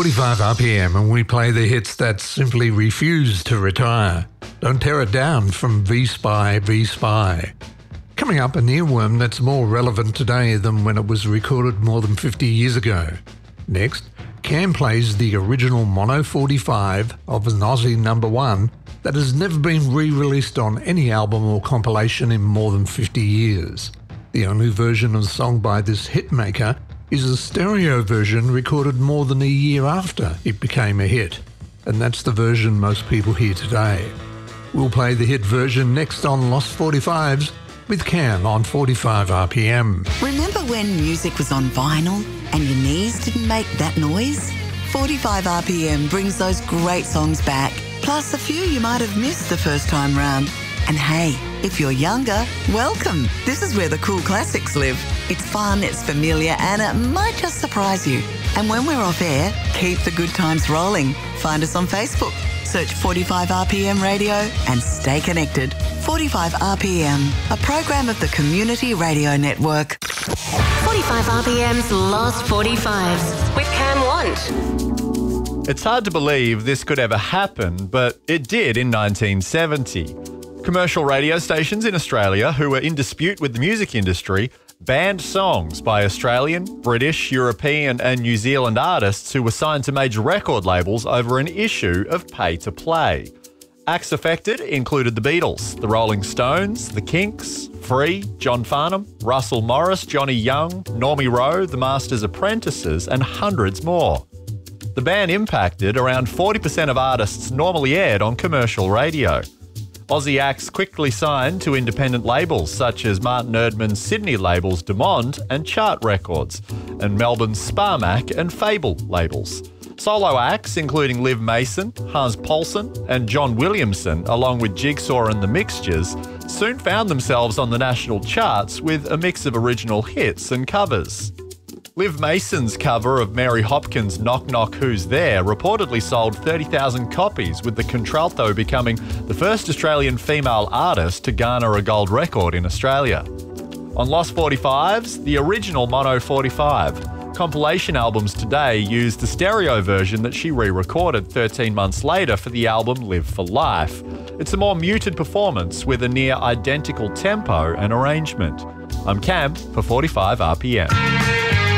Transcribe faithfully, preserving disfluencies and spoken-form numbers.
forty-five R P M, and we play the hits that simply refuse to retire. Don't Tear It Down from V-Spy, V-Spy. Coming up, an earworm that's more relevant today than when it was recorded more than fifty years ago. Next, Cam plays the original Mono forty-five of an Aussie number one that has never been re-released on any album or compilation in more than fifty years. The only version of the song by this hitmaker is a stereo version recorded more than a year after it became a hit, and that's the version most people hear today. We'll play the hit version next on Lost forty-fives with Cam on forty-five R P M. Remember when music was on vinyl and your knees didn't make that noise? forty-five R P M brings those great songs back, plus a few you might have missed the first time round. And hey, if you're younger, welcome. This is where the cool classics live. It's fun, it's familiar, and it might just surprise you. And when we're off air, keep the good times rolling. Find us on Facebook. Search forty-five R P M Radio and stay connected. forty-five R P M, a program of the Community Radio Network. forty-five R P M's Lost forty-fives with Cam Want. It's hard to believe this could ever happen, but it did in nineteen seventy. Commercial radio stations in Australia who were in dispute with the music industry banned songs by Australian, British, European and New Zealand artists who were signed to major record labels over an issue of pay-to-play. Acts affected included the Beatles, the Rolling Stones, the Kinks, Free, John Farnham, Russell Morris, Johnny Young, Normie Rowe, the Masters Apprentices and hundreds more. The ban impacted around forty percent of artists normally aired on commercial radio. Aussie acts quickly signed to independent labels such as Martin Erdman's Sydney labels Demond and Chart Records, and Melbourne's Sparmac and Fable labels. Solo acts including Liv Mason, Hans Paulson and John Williamson, along with Jigsaw and the Mixtures, soon found themselves on the national charts with a mix of original hits and covers. Liv Mason's cover of Mary Hopkins' Knock Knock Who's There reportedly sold thirty thousand copies, with the contralto becoming the first Australian female artist to garner a gold record in Australia. On Lost forty-fives, the original Mono forty-five. Compilation albums today use the stereo version that she re-recorded thirteen months later for the album Live for Life. It's a more muted performance with a near identical tempo and arrangement. I'm Cam for forty-five R P M.